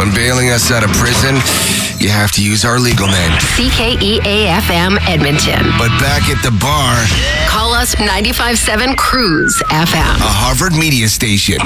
when bailing us out of prison, you have to use our legal name. CKEA-FM Edmonton. But back at the bar, Call us 95.7 Cruise FM. a Harvard media station.